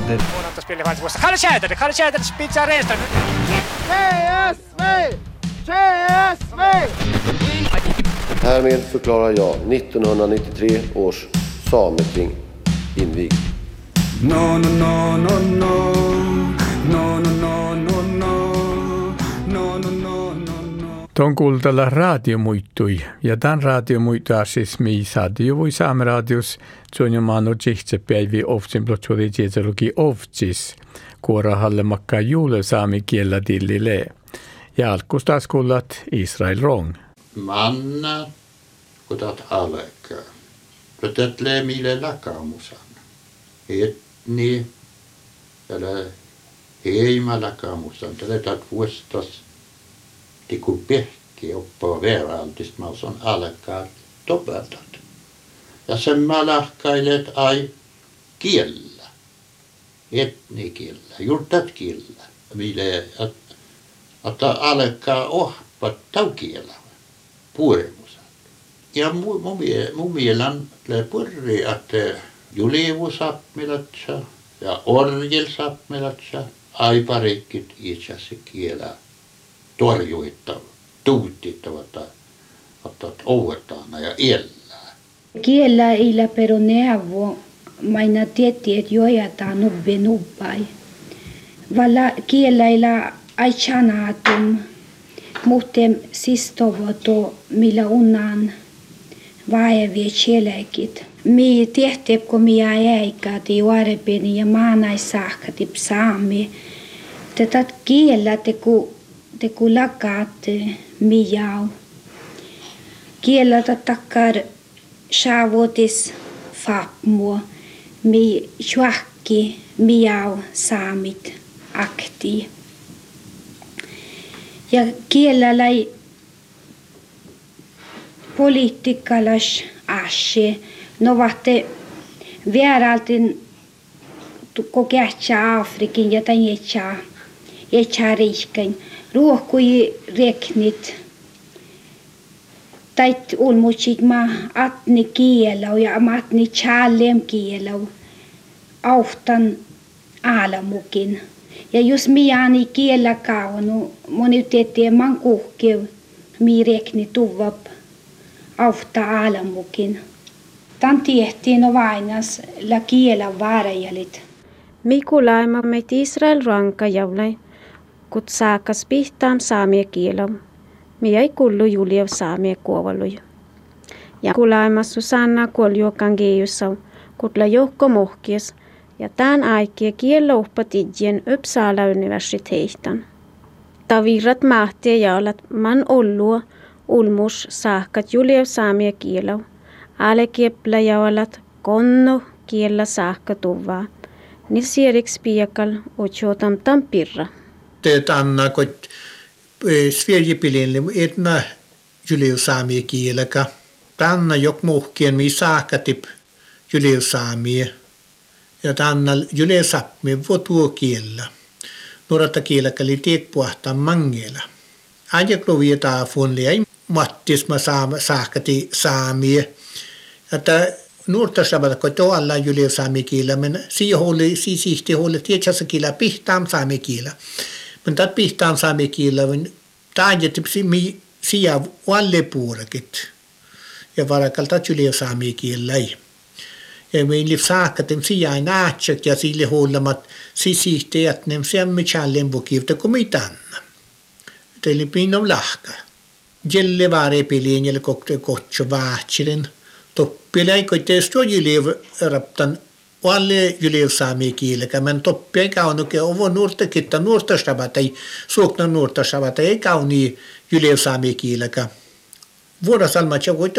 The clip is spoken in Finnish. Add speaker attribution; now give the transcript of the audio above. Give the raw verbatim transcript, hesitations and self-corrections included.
Speaker 1: det.
Speaker 2: Kalle Tjäder, Kalle Tjäder spitsar Renström.
Speaker 3: T S V! T S V!
Speaker 4: Härmed förklarar jag nittonhundranittiotre års sameting invigd.
Speaker 5: No, no, no, no, no. No, no, no, no, no. No, no, no, no, no.
Speaker 6: Tuon kuultella radiomuittui, ja tämän radiomuittua siis mi saadi voi saameradios, tuon jo maano tsehtse päivi ofsin blotsuoli tietologi ofsis, kuorahalle makkaa juule saami kiellä dillile. Ja alkus taas kuulat Israel Rong.
Speaker 7: Manna, kutat alkaa. Tätä lämille lakamusan. Etni, eller heima lakamusan. Tätä vuostas tiku pehki oppaa veraltista. Mä osan alkaa topatat. Ja sen mä lahkailet ai kiellä. Etni kiellä, juurtat kiellä. Mille, että alkaa ohpa taukiellä. Puremusan. Ja mun, mun mielen purri, että julevu sapmilatsa ja orjel sapmilatsa aiparikit itse asiassa kielä torjuittava, tuutittava, että ouvetaan ja elää.
Speaker 8: Kiellä ei läpero neuvo, maina tietti, että jojataan nubbe nubbai. Valla kiellä ei lä aichanaatum. Muuten sistovoto, millä unnan vaevia kieleikit. Mi tehtiin, kun mi äikäti juorepeni ja maanaisahkati psaami. Tätä kiellä teku, teku lakaat mi jau. Kiellä takkar saavotis fapmo, mi juakki mi jau saamit akti. Ja kielellä poliitikalas ashe, no vahte vieraltin kokehtsa Afrikin ja tämän jätsää, jätsää riiskein. Ruohkui reknit, tait ulmutsit ma atni kielau ja ma atni tjallem kielau, auhtan aalamukin. Ja jos miani kiellä kaunu, moni tietää man kuhkeu, mi rekni tuvap auhta aalamukin. Tan tiehtiin no vainas la kiellä vaarajalit.
Speaker 9: Mikulaima meit Israel ranka jaulai, kut saakas pihtaam saamia kielä. Mi ei kullu juliev saamia kuovalui. Ja kulaima Susanna kuoljuokan geijusau, kut la johko mohkies. Ja tämän aikia kiellä uppatidjen Uppsala universiteetan. Tavirrat mahtia jaalat man ollua ulmus saakkat juliev saamia kielau. Alekiepla jaalat konno kiellä saakka tuvaa. Ni sieriks piekal ochotam tampirra.
Speaker 10: Det anna kot Sverigepilin etna juliev saamia kielaka. Tanna jok muhkien mi saakkatip juliev saamia. Ja tänne jule sapmi votuo kiellä. Nuorata kiellä kali teet puhtaa mangela. Ajaklovia taafunli ei mattisma saakati saamia. Että nuorta sabata kun tuolla jule saami kiellä, men si huoli si sihti huoli tietässä kiellä pihtaam saami kiellä. Men tat pihtaam saami kiellä, men taajatipsi mi siya valle puurakit. Ja varakalta jule saami kiellä ei. Ja meillä saakkatem sijaan nähtsät ja sille huolemat sisihtiät nem semmi challen bukivta kuin mitään. Teillä pinnom lahka. Jelle vaare pelien jelle kokte kotso vahtsilin. Toppilai koite sto jyle raptan alle jyle saami kielkä. Men toppia kaunuke ovo nuorta kitta nuorta sabatai suokna nuorta sabatai kauni jyle saami kielkä. Vuorosalma